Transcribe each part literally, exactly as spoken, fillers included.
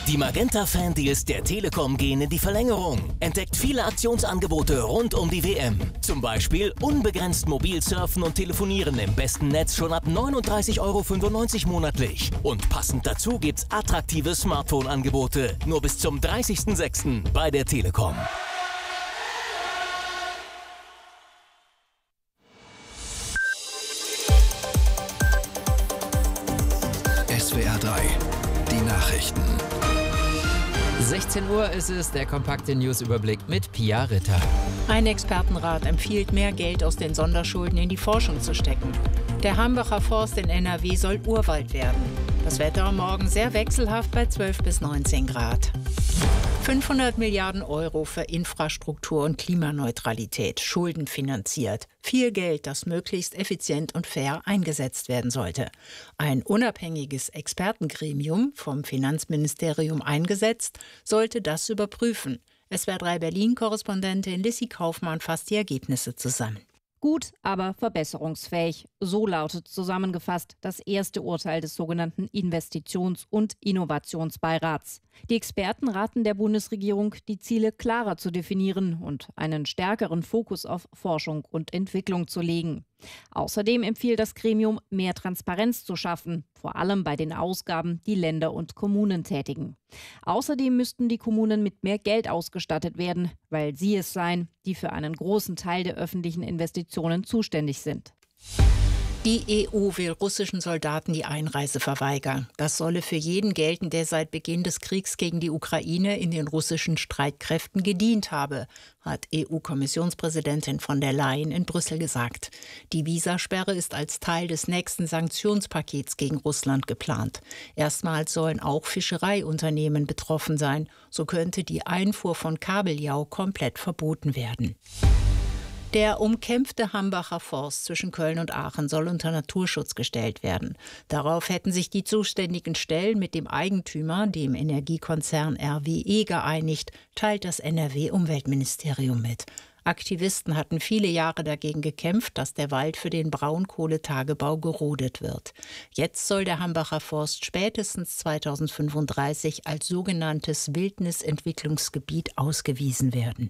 Die Magenta-Fan-Deals der Telekom gehen in die Verlängerung. Entdeckt viele Aktionsangebote rund um die W M. Zum Beispiel unbegrenzt mobil surfen und telefonieren im besten Netz schon ab neununddreißig Euro fünfundneunzig monatlich. Und passend dazu gibt's attraktive Smartphone-Angebote. Nur bis zum dreißigsten sechsten bei der Telekom. S W R drei, die Nachrichten. sechzehn Uhr ist es, der kompakte Newsüberblick mit Pia Ritter. Ein Expertenrat empfiehlt, mehr Geld aus den Sonderschulden in die Forschung zu stecken. Der Hambacher Forst in N R W soll Urwald werden. Das Wetter morgen sehr wechselhaft bei zwölf bis neunzehn Grad. fünfhundert Milliarden Euro für Infrastruktur und Klimaneutralität, schuldenfinanziert. Viel Geld, das möglichst effizient und fair eingesetzt werden sollte. Ein unabhängiges Expertengremium, vom Finanzministerium eingesetzt, sollte das überprüfen. S W R drei Berlin-Korrespondentin Lissy Kaufmann fasst die Ergebnisse zusammen. Gut, aber verbesserungsfähig. So lautet zusammengefasst das erste Urteil des sogenannten Investitions- und Innovationsbeirats. Die Experten raten der Bundesregierung, die Ziele klarer zu definieren und einen stärkeren Fokus auf Forschung und Entwicklung zu legen. Außerdem empfiehlt das Gremium, mehr Transparenz zu schaffen, vor allem bei den Ausgaben, die Länder und Kommunen tätigen. Außerdem müssten die Kommunen mit mehr Geld ausgestattet werden, weil sie es seien, die für einen großen Teil der öffentlichen Investitionen zuständig sind. Die E U will russischen Soldaten die Einreise verweigern. Das solle für jeden gelten, der seit Beginn des Kriegs gegen die Ukraine in den russischen Streitkräften gedient habe, hat E U-Kommissionspräsidentin von der Leyen in Brüssel gesagt. Die Visasperre ist als Teil des nächsten Sanktionspakets gegen Russland geplant. Erstmals sollen auch Fischereiunternehmen betroffen sein. So könnte die Einfuhr von Kabeljau komplett verboten werden. Der umkämpfte Hambacher Forst zwischen Köln und Aachen soll unter Naturschutz gestellt werden. Darauf hätten sich die zuständigen Stellen mit dem Eigentümer, dem Energiekonzern R W E, geeinigt, teilt das N R W-Umweltministerium mit. Aktivisten hatten viele Jahre dagegen gekämpft, dass der Wald für den Braunkohletagebau gerodet wird. Jetzt soll der Hambacher Forst spätestens zweitausendfünfunddreißig als sogenanntes Wildnisentwicklungsgebiet ausgewiesen werden.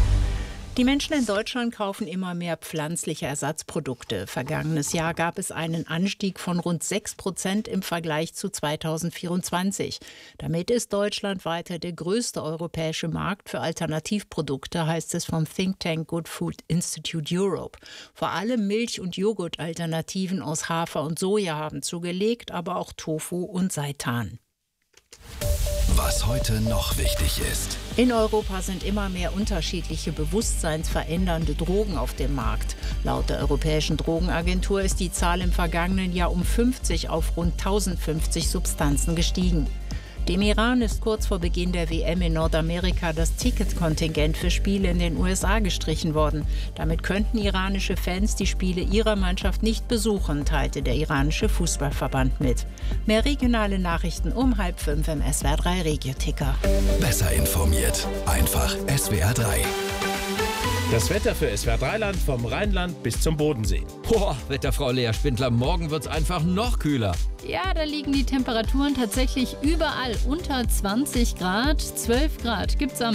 Die Menschen in Deutschland kaufen immer mehr pflanzliche Ersatzprodukte. Vergangenes Jahr gab es einen Anstieg von rund sechs Prozent im Vergleich zu zweitausendvierundzwanzig. Damit ist Deutschland weiter der größte europäische Markt für Alternativprodukte, heißt es vom Think Tank Good Food Institute Europe. Vor allem Milch- und Joghurt-Alternativen aus Hafer und Soja haben zugelegt, aber auch Tofu und Seitan. Was heute noch wichtig ist. In Europa sind immer mehr unterschiedliche bewusstseinsverändernde Drogen auf dem Markt. Laut der Europäischen Drogenagentur ist die Zahl im vergangenen Jahr um fünfzig auf rund tausendfünfzig Substanzen gestiegen. Dem Iran ist kurz vor Beginn der W M in Nordamerika das Ticketkontingent für Spiele in den U S A gestrichen worden. Damit könnten iranische Fans die Spiele ihrer Mannschaft nicht besuchen, teilte der iranische Fußballverband mit. Mehr regionale Nachrichten um halb fünf im S W R drei Regio-Ticker. Besser informiert. Einfach S W R drei. Das Wetter für S W R drei Land vom Rheinland bis zum Bodensee. Boah, Wetterfrau Lea Spindler, morgen wird's einfach noch kühler. Ja, da liegen die Temperaturen tatsächlich überall unter zwanzig Grad. zwölf Grad gibt's am